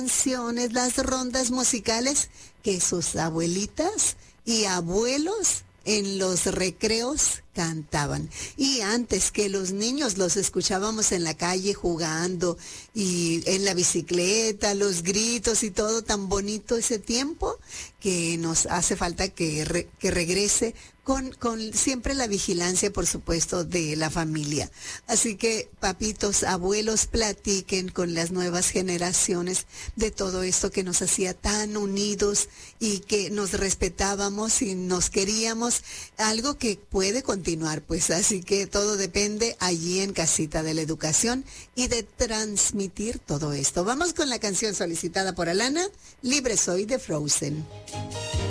canciones, las rondas musicales que sus abuelitas y abuelos en los recreos cantaban. Y antes que los niños los escuchábamos en la calle jugando y en la bicicleta, los gritos y todo, tan bonito ese tiempo que nos hace falta que regrese con siempre la vigilancia, por supuesto, de la familia. Así que, papitos, abuelos, platiquen con las nuevas generaciones de todo esto que nos hacía tan unidos y que nos respetábamos y nos queríamos, algo que puede continuar, pues. Así que todo depende allí en Casita de la Educación y de transmitir todo esto. Vamos con la canción solicitada por Alana, Libre Soy de Frozen.